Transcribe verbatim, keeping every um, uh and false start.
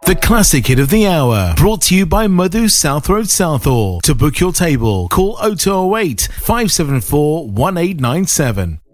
The classic hit of the hour, brought to you by Madhu South Road Southall. To book your table, call oh two oh eight, five seven four, one eight nine seven.